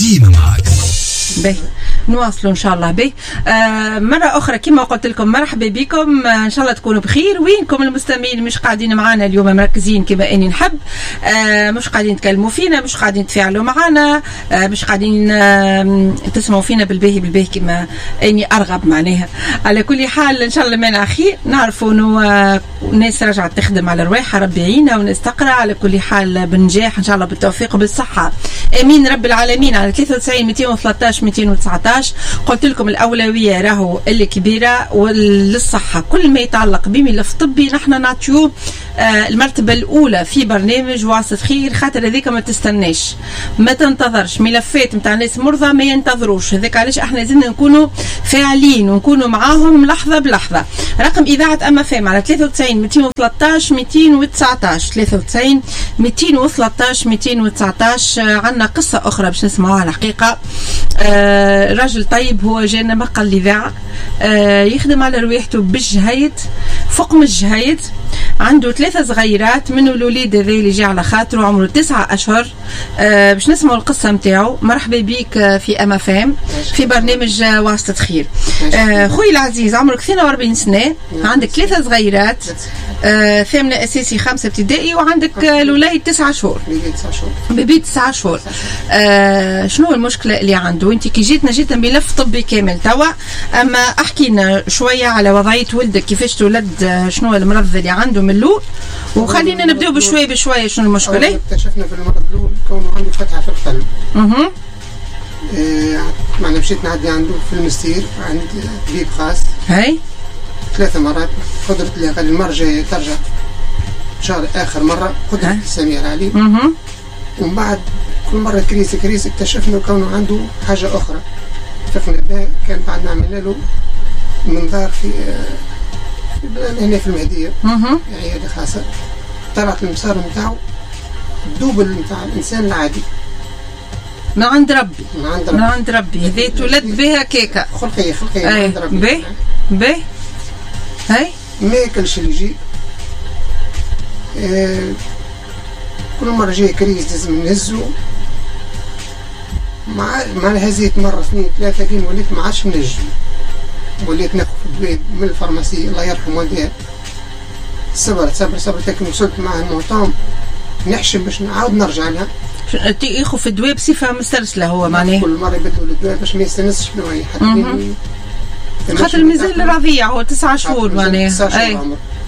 ديما معاك. باهي نواصلوا ان شاء الله. به مره اخرى كما قلت لكم مرحبا بكم، ان شاء الله تكونوا بخير. وينكم المستمعين مش قاعدين معنا اليوم مركزين كما اني نحب، مش قاعدين تكلموا فينا، مش قاعدين تفاعلوا معنا، مش قاعدين تسمعوا فينا بالباهي كما اني ارغب معناها. على كل حال ان شاء الله ما خير، نعرفوا انه الناس رجعت تخدم على رواحها، ربي يعينها ونستقرا. على كل حال بنجاح ان شاء الله بالتوفيق وبالصحه، امين رب العالمين. على 93 213 219 قلت لكم الأولوية راهو الكبيرة وللصحة، كل ما يتعلق بملف طبي نحن نعطيوه المرتبة الأولى في برنامج واسط خير. خاطر هذيك ما تستناش، ما تنتظرش ملفات متاع ناس مرضى، ما ينتظروش. هذاك علاش احنا لازمنا نكونوا فاعلين ونكونوا معاهم لحظة بلحظة. رقم إذاعة أما فام على 93 213 219 93 213 219. عندنا قصة أخرى باش نسمعوها. الحقيقة راجل طيب هو جانا مقال الإذاعة، يخدم على رواحته بالجهيد، فوق من الجهيد. عنده 3 صغيرات، منه الوليد هذا اللي جاء على خاطره عمره 9 أشهر. باش نسمعوا القصة متاعه. مرحبا بك في أما فام في برنامج واسطة خير. خوي العزيز عمرك 42 سنة، عندك 3 صغيرات، ثامنة أساسي 5 ابتدائي، وعندك الوليد 9 شهور، بيبي 9 شهور. شنو المشكلة اللي عنده؟ انت كي جيتنا بلف طبي كامل توا، اما احكينا شوية على وضعية ولدك، كيفاش تولد، شنو المرض اللي عنده من الاول، وخلينا نبداو بشوية شنو المشكلة. اكتشفنا في المرض الاول كونه عنده فتحة في القلب. معنا مشيت نعدي عنده في المستير عند طبيب خاص، هاي 3 مرات قدرت لي قال المرة الجاية ترجع شهر آخر مرة، قدرت سمير علي. ومن بعد كل مرة كريس اكتشفنا كونه عنده حاجة أخرى فقنا بها. كان بعد نعمل له منظار في هنا في المهدية، عيادة خاصة. طلعت المسار متاعه الدوبل متاع الإنسان العادي، من عند ربي. هذه تولد بها كيكة خلقية من عند ربي. باهي هاي ما ياكلش اللي يجي. كل مرة جاي كريس لازم نهزه. مع هزيت مرة 2 3 كين وليت ما عادش نجم، وليت ناخذ دواء من الفارماسي الله يرحم والديه. صبرت لكن وصلت معاه الموطام نحشم باش نعاود نرجع لها. ياخذ الدواء بصفة مسترسلة هو معناه كل مرة يبدلوا الدواء باش ما يستنسش بالوعي حتى خاطر المازال رضيع، هو 9 شهور معناه. اي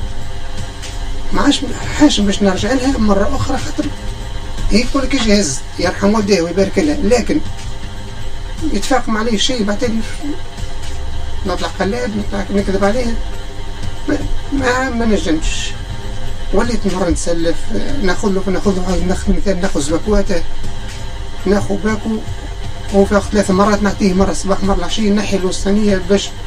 ما عادش حاشم باش نرجع لها مرة أخرى، خاطر هيك كل كي جهز يرحم والديه ويبارك لها. لكن يتفاقم عليه شيء بعدين نطلع قلاب، نكذب عليه، ما نجمش. وليت مرة نسلف، ناخذ مثال ناخذ زبكواته، ناخذ باكو، وفي 3 مرات نعطيه مرة الصباح مرة العشية، نحي الوسطانية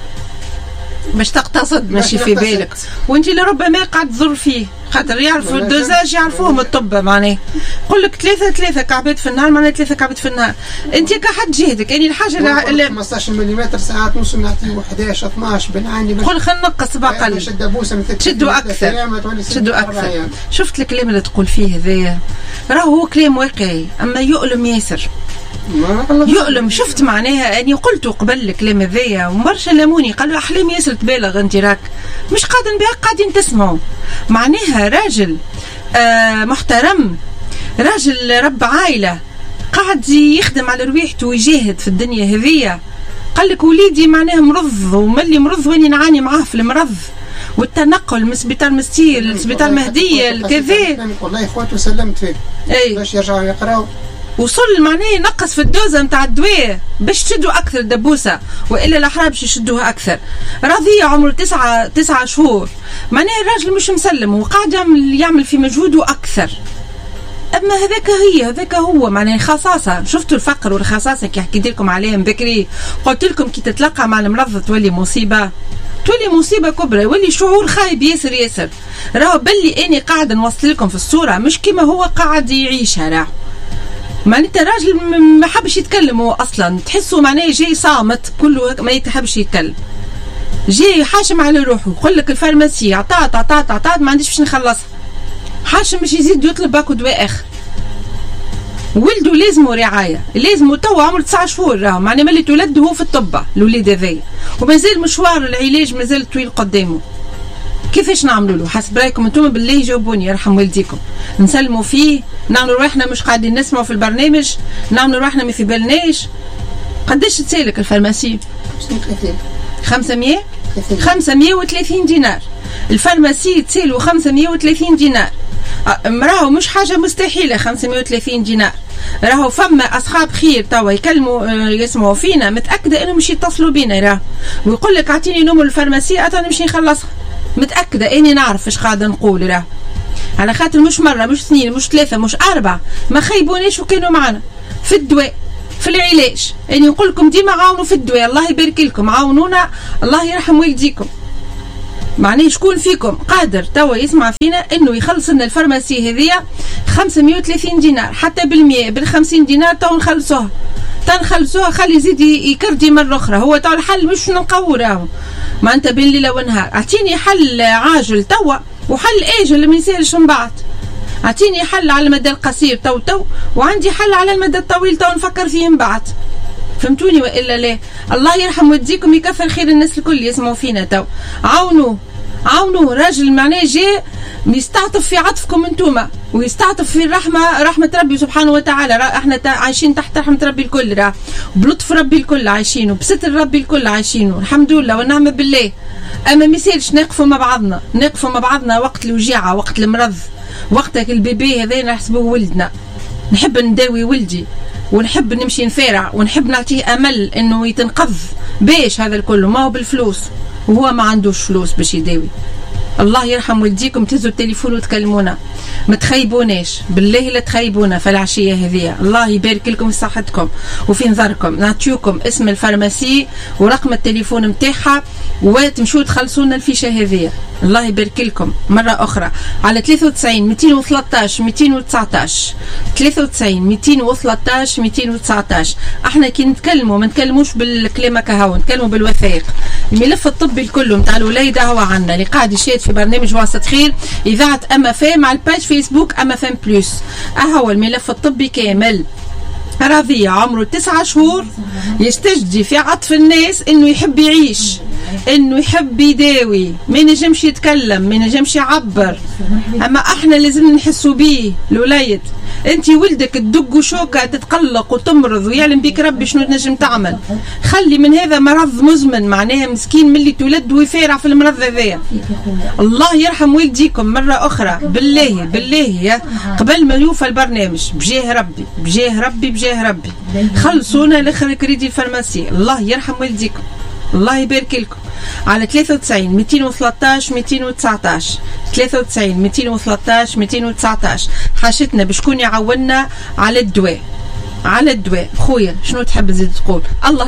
باش تقتصد ماشي في بالك. وانت لربما قاعد تضر فيه، خاطر يعرفوا الدوزاج يعرفوهم الطب معناه. يقول لك 3 كعبات في النهار معناه 3 كعبات في النهار. انت كحد جهدك يعني الحاجه اللي 15 ملم ساعات نص نعطيه 11 12 بنعاني. قول خلينا نقص بقل، تشدوا اكثر. شفت الكلام اللي تقول فيه هذايا راهو كلام واقعي، اما يؤلم ياسر، يؤلم. شفت معناها اني قلت قبل الكلام هذايا ومرشا لاموني قالوا احلام ياسر تبالغ، انت راك مش قاعدين تسمعوا. معناها راجل محترم، راجل رب عائله، قاعد يخدم على رواحته ويجاهد في الدنيا هذيا. قال لك وليدي معناها مرض، وملي مرض واني نعاني معاه في المرض والتنقل من سبيطار مستير لسبيطار مهديه الكذا. والله اخواته سلمت فيه باش يرجعوا يقراوا. وصل معناه ينقص في الدوزة نتاع الدواء باش تشدوا اكثر دبوسه، والا الاحرار باش يشدوها اكثر. رضيع عمره 9 شهور، معناه الراجل مش مسلم وقاعد يعمل في مجهوده اكثر. اما هذاك هو معناه خصاصه. شفتوا الفقر والخصاصه كي حكيت لكم عليهم بكري، قلت لكم كي تتلقى مع المرض تولي مصيبه كبرى، يولي شعور خايب ياسر. راهو بلي اني قاعده نوصل لكم في الصوره مش كما هو قاعد يعيشها. راهو معناتها راجل ما حبش يتكلم، هو اصلا تحسه معناه جاي صامت، كله ما يتحبش يتكلم، جاي حاشم على روحه. يقول لك الفارماسي عطات ما عنديش باش نخلصها، حاشم باش يزيد يطلب باكو دواء اخر. ولده لازمه رعايه، لازمه تو عمره 9 شهور راهو، معناها ملي تولد هو في الطب الوليد هذايا، ومازال مشوار العلاج مازال طويل قدامه. كيفاش نعملوا له؟ حسب رايكم انتم بالله جاوبوني يرحم والديكم. نسلموا فيه؟ نعملوا روحنا مش قاعدين نسمعوا في البرنامج؟ نعملوا روحنا ما في بالناش؟ قداش تسالك الفارماسي؟ 500 530 دينار. الفارماسي تسالوا 530 دينار. راهو مش حاجه مستحيله 530 دينار. راهو فما اصحاب خير توا يكلموا يسمعوا فينا، متاكده انهم مش يتصلوا بينا راه ويقول لك اعطيني نمر الفارماسي انا نمشي نخلصها. متاكده اني نعرف ايش قاعده نقول راه، على خاطر مش مره مش اثنين مش ثلاثه مش اربعه ما خيبونيش وكانوا معنا في الدواء في العلاج. اني نقول لكم ديما عاونوا في الدواء، الله يبارك لكم، عاونونا الله يرحم والديكم. معناه شكون فيكم قادر توا يسمع فينا انه يخلص لنا الفارماسي هذيا 530 دينار حتى بال50 دينار تو نخلصوها خلي يزيد يكردي مره اخرى. هو تو الحل مش نلقاو راهو ما انت بين ليله ونهار. اعطيني حل عاجل توا وحل اجل ما يسالش من بعد. اعطيني حل على المدى القصير تو وعندي حل على المدى الطويل تو نفكر فيه من بعد. فهمتوني والا لا؟ الله يرحم والديكم، يكثر خير الناس الكل يسمعوا فينا تو. عاونوا راجل معناه جاء يستعطف في عطفكم انتوما ويستعطف في رحمة ربي سبحانه وتعالى. احنا عايشين تحت رحمة ربي الكل راه، بلطف ربي الكل عايشين وبستر ربي الكل عايشين الحمد لله والنعم بالله. اما ميسالش نقفوا مع بعضنا وقت الوجيعة وقت المرض وقتك البيبي هذا نحسبوه ولدنا. نحب نداوي ولدي ونحب نمشي نفارع ونحب نعطيه امل انه يتنقذ. باش هذا الكل ما هو بالفلوس وهو ما عندوش فلوس باش يداوي. الله يرحم والديكم، تهزوا التليفون وتكلمونا، ما تخيبوناش بالله لا تخيبونا في العشيه هذه. الله يبارك لكم في صحتكم وفي نظركم. نعطيكم اسم الفارماسي ورقم التليفون نتاعها وتمشوا تخلصوا لنا الفيشه هذه. الله يبارك لكم مره اخرى على 93 213 219 93 213 219. احنا كي نتكلموا ما نتكلموش بالكلام هكا، نتكلموا بالوثائق. الملف الطبي الكل نتاع الولاده هو عندنا اللي قاعد يشاهد في برنامج واسط خير اذاعه اما فام على الباج فيسبوك اما فام بلس. هو الملف الطبي كامل. رضيع عمره 9 شهور يستجدي في عطف الناس انه يحب يعيش، انه يحب يداوي، ما ينجمش يتكلم ما ينجمش يعبر. اما احنا لازم نحسوا بيه الوليد. انت ولدك تدق شوكه تتقلق وتمرض ويعلم بك ربي شنو تنجم تعمل. خلي من هذا مرض مزمن معناها مسكين ملي تولد ويفارع في المرض هذايا. الله يرحم والديكم مره اخرى بالله يا قبل ما يوفى البرنامج بجاه ربي خلصونا لاخر كريدي الفارماسي. الله يرحم والديكم الله يبارك لكم على 93 213 219 93 213 219. حاجتنا بشكون يعاوننا على الدواء. خويا شنو تحب تزيد تقول؟ الله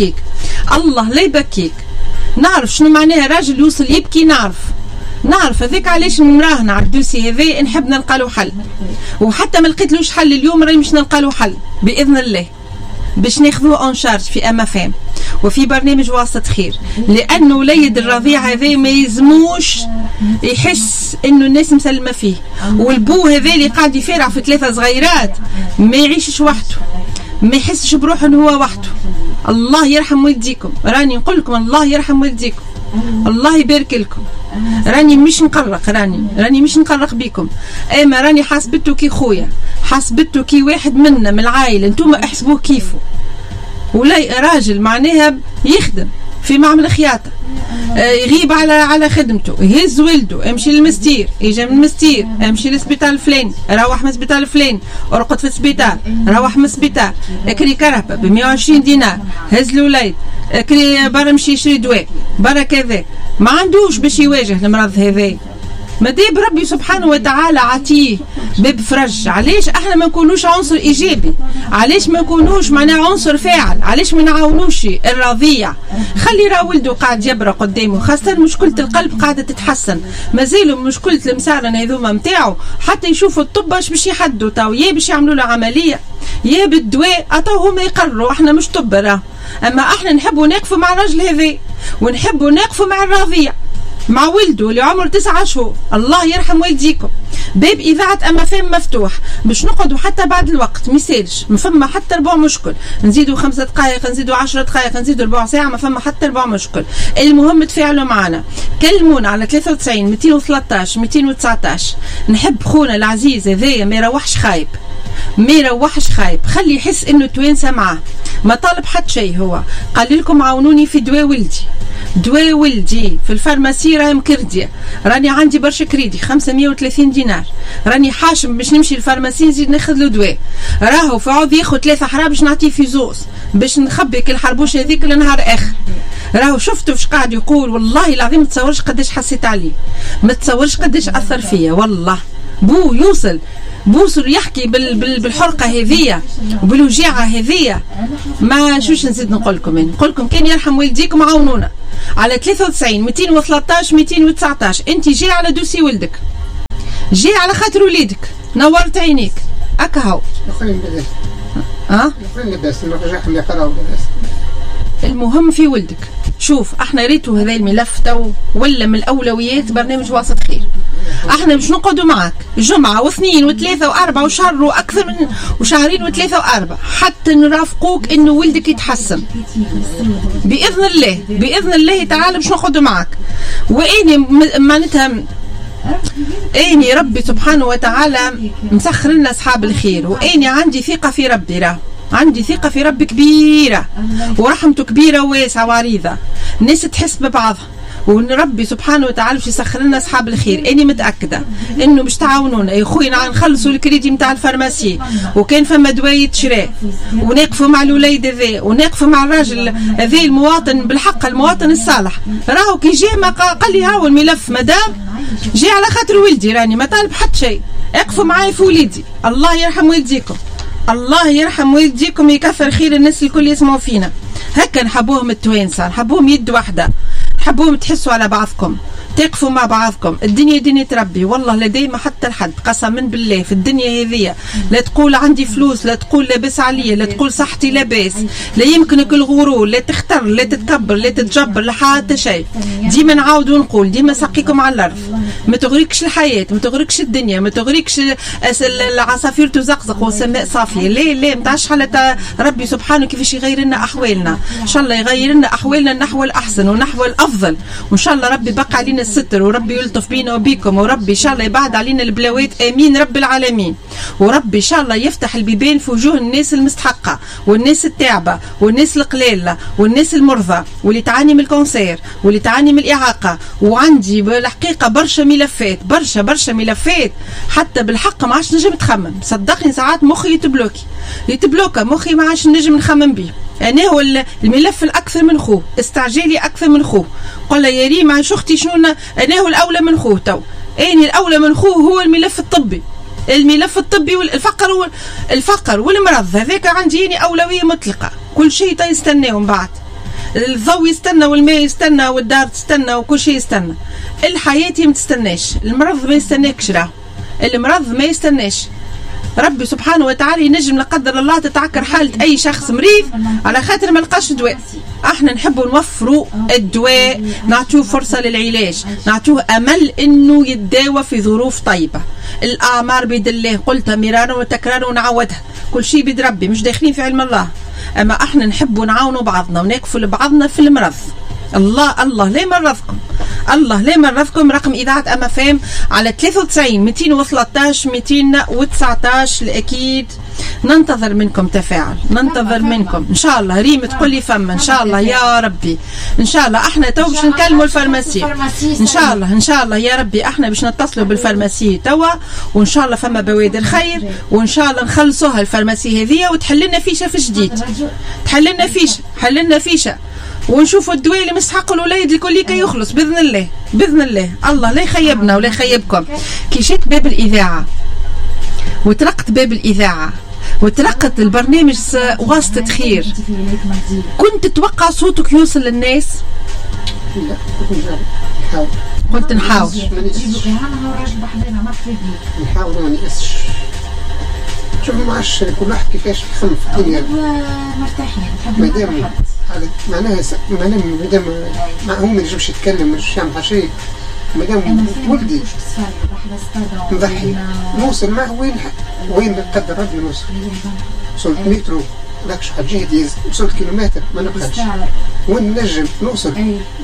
لا يبكيك. نعرف شنو معناها راجل يوصل يبكي، نعرف هذاك علاش نراهن على الدوسي هذا نحب نلقى له حل، وحتى ما لقيتلوش حل اليوم راهي مش نلقى له حل باذن الله باش ناخذوه اون شارج في اما فام وفي برنامج واسط خير. لانه وليد الرضيع هذا ما يلزموش يحس انه الناس مسلمه فيه، والبو هذا اللي قاعد يفارع في 3 صغيرات ما يعيشش وحده، ما يحسش بروحه انه هو وحده. الله يرحم والديكم، راني نقول لكم الله يرحم والديكم، الله يبارك لكم. راني مش نقرق بكم، اما راني حاسبته كي خويا، حاسبته كي واحد منا من العائله. انتم احسبوه كيفه، ولا راجل معناها يخدم في معمل خياطه، يغيب على خدمته، يهز ولده، يمشي للمستير، يجي من المستير، يمشي للسبيطار الفلاني، روح من السبيطار الفلاني، ارقد في السبيطار، روح من السبيطار، اكري كرهبه ب 120 دينار، هز الوليد، اكري برا مشي يشري دواء، برا كذا، ما عندوش باش يواجه المرض هذا. مدام ربي سبحانه وتعالى عطيه باب فرج. علاش احنا ما نكونوش عنصر ايجابي؟ علاش ما نكونوش معناه عنصر فاعل؟ علاش ما نعاونوش الرضيع؟ خلي راه ولده قاعد يبرى قدامه، خاصه مشكله القلب قاعده تتحسن، مازالوا مشكله المسارن هذوما نتاعو حتى يشوفوا الطب اش باش يحدوا تو، يا باش يعملوا له عمليه يا بالدواء. عطاو هما يقرروا، احنا مش طب راه، اما احنا نحبوا نقفوا مع الراجل هذا ونحبوا نقفوا مع الرضيع. مع ولده اللي عمره 9 شهور. الله يرحم والديكم. باب اذاعه اما فهم مفتوح باش نقعدوا حتى بعد الوقت، ما يسالش، ما فما حتى ربع مشكل، نزيدوا 5 دقائق، نزيدوا 10 دقائق، نزيدوا ربع ساعه، ما فما حتى ربع مشكل. المهم تفاعلوا معنا، كلمونا على 93 213 219. نحب خونا العزيز هذايا ما يروحش خايب، ما يروحش خايب، خلي يحس انه توانسه معاه، ما طالب حد شيء. هو قال لكم عاونوني في دواء ولدي، دواء ولدي في الفارماسي راهي مكرديه، راني عندي برشا كريدي 530 دينار، راني حاشم باش نمشي للفارماسي نزيد ناخذ له دواء، راهو فعود ياخذ 3 حراب باش نعطيه في زوز باش نخبي كل الحربوش هذيك لنهار اخر. راهو شفتوا فاش قاعد يقول، والله العظيم ما تصورش قداش حسيت عليه، ما تصورش قداش اثر فيا. والله بو يوصل يحكي بالحرقه هذية وبالوجيعه هذية. ما شوش نزيد نقول لكم، نقول لكم كان يرحم والديكم عاونونا على 93 213 219. انت جاي على دوسي ولدك، جاي على خاطر وليدك، نورت عينيك اكهو. المهم في ولدك. شوف احنا ريتو هذا الملف تو ولا من الاولويات برنامج واسط خير. احنا باش نقعدوا معك جمعه واثنين وثلاثه واربعه وشهر واكثر من وشهرين وثلاثه واربعه حتى نرافقوك انه ولدك يتحسن باذن الله، باذن الله تعالى باش نقعدوا معك. واني معناتها اني ربي سبحانه وتعالى مسخر لنا اصحاب الخير، واني عندي ثقه في ربي، راه عندي ثقة في ربي كبيرة ورحمته كبيرة وواسعة وعريضة. الناس تحس ببعضها، وان ربي سبحانه وتعالى باش يسخر لنا اصحاب الخير. اني متاكده انه باش تعاونونا يا خويا نخلصوا الكريدي نتاع الفارماسي، وكان فما دواء يتشرى، ونقفوا مع الوليد هذا، ونقفوا مع الراجل هذا المواطن بالحق، المواطن الصالح. راهو كي جاء ما قال لي هاو الملف مدام جاي على خاطر ولدي، راني ما طالب حتى شيء، اقفوا معايا في وليدي. الله يرحم والديكم، الله يرحم والديكم، يكثر خير الناس الكل يسمعوا فينا. هكا نحبوهم التوانسه، نحبوهم يد واحده، نحبوهم تحسوا على بعضكم، تقفوا مع بعضكم. الدنيا دنيا ربي، والله لا دايما حتى لحد قسما بالله في الدنيا هذيا لا تقول عندي فلوس، لا تقول لاباس عليا، لا تقول صحتي لاباس، لا يمكنك الغرور، لا تختار، لا تتكبر، لا تتجبر، لا حتى شيء. ديما نعاود ونقول، ديما سقيكم على الارض، ما تغريكش الحياه، ما تغريكش الدنيا، ما تغريكش العصافير تزقزق والسماء صافيه. لا لا، ما تعرفش حالة ربي سبحانه كيفاش يغير لنا احوالنا. ان شاء الله يغير لنا احوالنا نحو الاحسن ونحو الافضل، وان شاء الله ربي بقى علينا الستر، وربي يلطف بينا وبيكم، وربي ان شاء الله يبعد علينا البلاوات، امين رب العالمين. وربي ان شاء الله يفتح البيبان في وجوه الناس المستحقه، والناس التعبه، والناس القليله، والناس المرضى، واللي تعاني من الكونسير، واللي تعاني من الاعاقه. وعندي بالحقيقه برشا ملفات، برشا ملفات حتى بالحق ما عادش نجم نتخمم. صدقني ساعات مخي يتبلوكا مخي، ما عادش نجم نخمم بيه. يعني هو الملف الاكثر من خوه، استعجالي اكثر من خوه. قل يا ريم عايش اختي شنو انا هو الاولى من خوه. تو اني الاولى من خوه هو الملف الطبي، الملف الطبي والفقر والمرض. هذاك عندي اني اولويه مطلقه. كل شيء يستناه من بعد، الضوء يستنى، والماء يستنى، والدار تستنى، وكل شيء يستنى. الحياه ما تستناش، المرض ما يستناكش، راه المرض ما يستناش. ربي سبحانه وتعالى ينجم لا قدر الله تتعكر حالة أي شخص مريض على خاطر ما لقاش دواء. احنا نحبوا نوفروا الدواء، نعطوه فرصة للعلاج، نعطوه أمل إنه يتداوى في ظروف طيبة. الأعمار بيد الله، قلتها مرارا وتكرارا ونعودها، كل شيء بيد ربي، مش داخلين في علم الله. أما احنا نحبوا نعاونوا بعضنا ونكفوا لبعضنا في المرض. الله لا يمرضكم، الله لا يمرضكم. رقم إذاعة أما فهم على 93 213 219. الأكيد ننتظر منكم تفاعل، ننتظر منكم إن شاء الله. ريم تقول لي فما إن شاء الله يا ربي، إن شاء الله احنا تو باش نكلموا الفارماسي إن شاء الله، إن شاء الله يا ربي. احنا باش نتصلوا بالفارماسي توا، وإن شاء الله فما بوادر خير، وإن شاء الله نخلصوها الفارماسي هذيا وتحل لنا فيشة في جديد، تحل لنا فيشة ونشوفوا الدواء اللي مستحق الوليد الكل كي يخلص باذن الله، باذن الله. الله لا يخيبنا ولا يخيبكم. كي جيت باب الاذاعه وترقت باب الاذاعه وترقت البرنامج واسطة خير، كنت تتوقع صوتك يوصل للناس؟ لا، قلت نحاول ما نيأسش. شوف ما عادش كل واحد كيفاش يخمم في الدنيا، مرتاحين مادام معناها مادام هم ما ينجمش يتكلم مش يعمل شيء، مادام ولدي نضحي نوصل معه وين قدر ربي نوصل. وصلت مترو لكش حجيه وصلت كيلومتر ما نقدرش، وين نجم نوصل.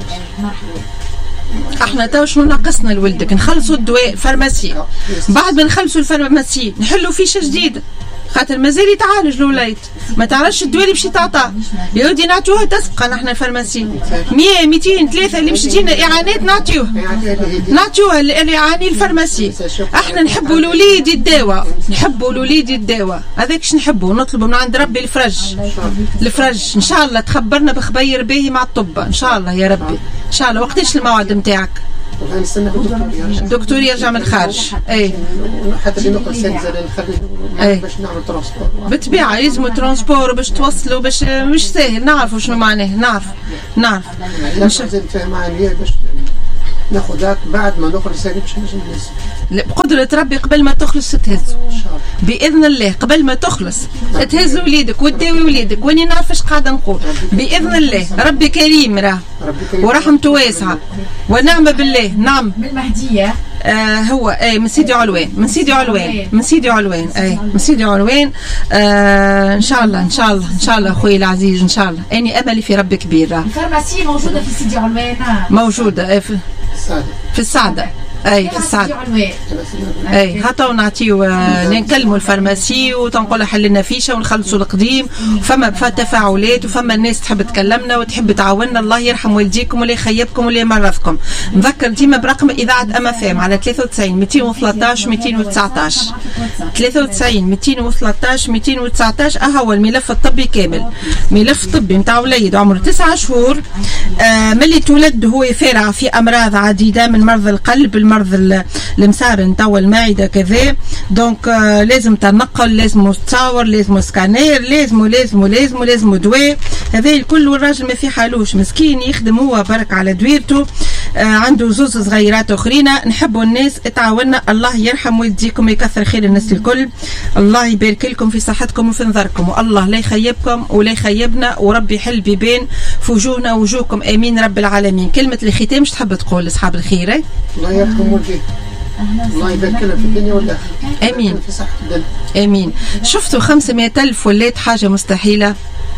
احنا تو شنو ناقصنا لولدك؟ نخلصوا الدواء الفارماسي، بعد ما نخلصوا الفارماسي نحلوا فيشه جديده خاطر مازال يتعالج الوليد، ما تعرفش الدواء اللي باش تعطاه يا ودي نعطيوها تسبقى. نحن الفارماسي 100 200 3 اللي باش تجينا اعانات نعطيوها اللي يعاني الفارماسي. احنا نحبوا الوليد الدواء، نحبوا الوليد الدواء، هذاك اش نحبوا، نطلبوا من عند ربي الفرج ان شاء الله. تخبرنا بخبير باهي مع الطب ان شاء الله يا ربي ان شاء الله. وقتاش الموعد نتاعك؟ الدكتور يرجع من الخارج. اي حتى اللي نقل سنة نخليه باش نعمل ترانسبور بالطبيعة، يلزموا ترانسبور باش توصلوا، باش مش ساهل. نعرفوا شنو معناه، نعرف نفهم معايا باش ناخذك بعد ما نخلص باش نجم بقدرة ربي قبل ما تخلص تهز بإذن الله. قبل ما تخلص تهز وليدك وتداوي وليدك، واني نعرف اش قاعدة نقول بإذن الله. ربي كريم راه ورحمته واسعة ونعمة بالله. نعم من المهدية هو من سيدي علوان، من سيدي علوان ان شاء الله اخوي العزيز ان شاء الله. اني املي في ربي كبير. الفارماسي موجودة في سيدي علوان، موجودة في السعدة. اي في السعد اي حتى ونعطيو نكلموا الفارماسي وتنقول حل لنا فيشه ونخلصوا القديم. فما تفاعلات وفما الناس تحب تكلمنا وتحب تعاوننا. الله يرحم والديكم ولا يخيبكم ولا يمرضكم. نذكر ديما برقم اذاعه اما فام على 93 213 219 93 213 219. هو الملف الطبي كامل، ملف طبي نتاع وليد عمره 9 شهور ملي تولد هو يفارع في امراض عديده من مرض القلب، المرض المسارن توا المعده كذا. دونك لازم تنقل، لازم تصاور، لازم سكانير، لازم دواء. هذا الكل والراجل ما في حالوش مسكين يخدم هو برك على دويرته. عنده زوز صغيرات اخرين. نحبوا الناس تعاوننا. الله يرحم والديكم ويكثر خير الناس الكل. الله يبارك لكم في صحتكم وفي نظركم، والله لا يخيبكم ولا يخيبنا، وربي يحل بيبان في وجوهنا ووجوهكم. امين رب العالمين. كلمه الختام مش تحب تقول لاصحاب الخير؟ الله يرحم والديك، الله يبارك لنا في الدنيا والاخره. امين في صحه الدنيا. امين. شفتوا 500,000 ولات حاجه مستحيله.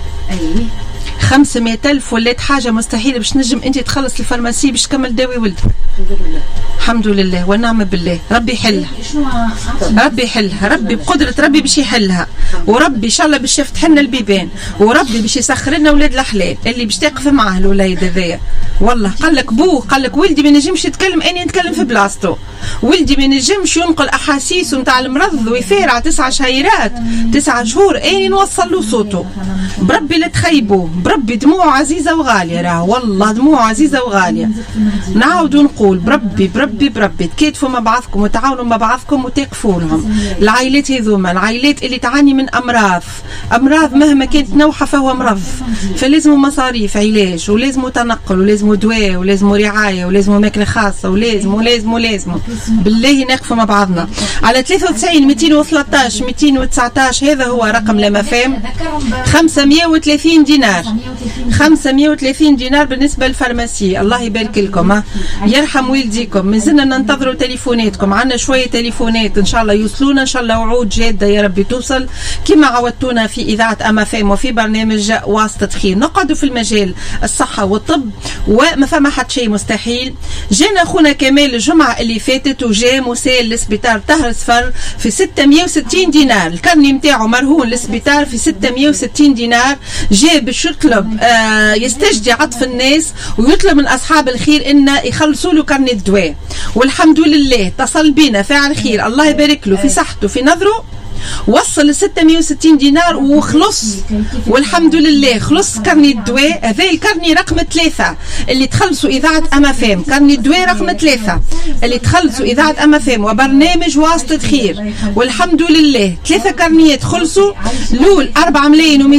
500,000 ولات حاجه مستحيله باش نجم انت تخلص الفارماسي باش تكمل داوي ولدك. الحمد لله والنعم بالله. ربي يحلها، ربي يحلها، ربي بقدره ربي باش يحلها، وربي ان شاء الله باش يفتح لنا البيبان، وربي باش يسخر لنا ولاد الحلال اللي باش تقف معاه الوليد هذايا. والله قال لك بوه، قال لك ولدي ما ينجمش يتكلم، اني نتكلم في بلاصتو. ولدي ما ينجمش ينقل احاسيسه نتاع المرض ويفارع 9 شهيرات 9 شهور، اني نوصل له صوته. بربي لا تخيبوه، بربي دموع عزيزه وغاليه، راه والله دموع عزيزه وغاليه. نعاودوا نقول بربي تكاتفوا مع بعضكم وتعاونوا مع بعضكم وتقفوا لهم. العائلات هذوما، العائلات اللي تعاني من امراض مهما كانت نوعها فهو مرض، فلازم مصاريف علاج، ولازم تنقل، ولازم دواء، ولازم رعايه، ولازم ماكله خاصه، ولازم بالله نقفوا مع بعضنا. على 93 213 219 هذا هو رقم لما فهم. 530 دينار 530 دينار بالنسبه للفارماسي. الله يبارك لكم، يرحم والديكم. مازلنا ننتظروا تليفوناتكم، عندنا شويه تليفونات ان شاء الله يوصلونا ان شاء الله، وعود جاده يا ربي توصل كما عودتونا في اذاعه اما فام وفي برنامج واسطه خير. نقعدوا في المجال الصحه والطب وما فما حد شيء مستحيل. جانا اخونا كمال الجمعه اللي فاتت وجا مسال للسبيطار طهر صفر في 660 دينار. الكرني نتاعو مرهون للسبيطار في 660 دينار. جاء باش يطلب يستجدي عطف الناس ويطلب من اصحاب الخير ان يخلصوا له كرني الدواء، والحمد لله اتصل بينا فاعل خير الله يبارك له في صحته في نظره، وصل ل 660 دينار وخلص والحمد لله. خلص كرني الدواء هذا، الكرني رقم 3 اللي تخلصوا اذاعه اما فام، كرني الدواء رقم 3 اللي تخلصوا اذاعه اما فام وبرنامج واسطه خير، والحمد لله 3 كرنيات خلصوا. الاول 4 ملايين و200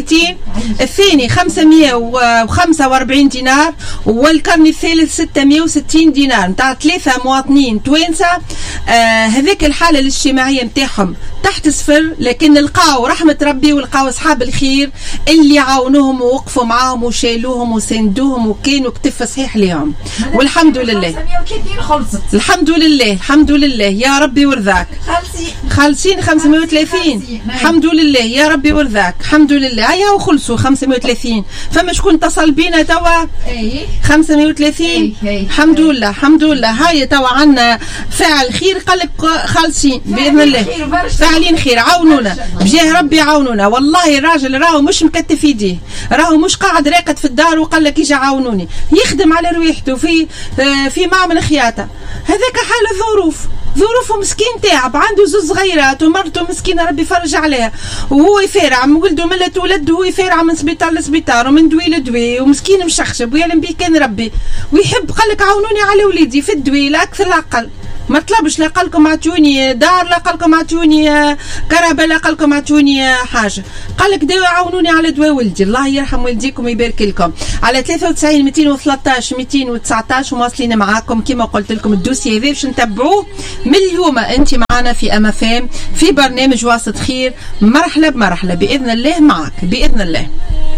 الثاني 545 دينار، والكرني الثالث 660 دينار نتاع 3 مواطنين توانسه. هذيك الحاله الاجتماعيه نتاعهم تحت صفر، لكن لقاو رحمه ربي ولقاو اصحاب الخير اللي عاونوهم ووقفوا معاهم وشالوهم وساندوهم وكانوا كتف صحيح لهم، والحمد لله. الحمد لله الحمد لله يا ربي ورضاك. خالصين 530 الحمد لله يا ربي ورضاك الحمد لله. هيا وخلصوا 530. فما شكون اتصل بينا توا 530 الحمد لله الحمد لله. هاي توا عندنا فاعل خير قال لك خالصين باذن الله، فاعلين خير عاونونا بجاه ربي عاونونا. والله الراجل راهو مش مكتف يديه، راهو مش قاعد راقد في الدار وقال لك يجي عاونوني، يخدم على رواحته في معمل خياطه. هذاك حال ظروفه مسكين تعب، عنده زوج صغيرات ومرته مسكينه ربي يفرج عليها، وهو يفارع ولده ملت ولده وهو يفارع من سبيطار لسبيطار ومن دوي لدوي، ومسكين مشخشب ويعلم به كان ربي، ويحب قال لك عاونوني على وليدي في الدوي لا اكثر لا اقل. ما طلبش لا قالكم اعطوني دار، لا قالكم اعطوني كهرباء، لا قالكم اعطوني حاجه، قال لك دواء عاونوني على دواء ولدي. الله يرحم والديكم ويبارك لكم. على 93 213 219 مواصلين معاكم كما قلت لكم. الدوسي هذا باش نتبعوه من اليوم. انت معنا في MFM في برنامج واسط خير، مرحله بمرحله باذن الله معك باذن الله.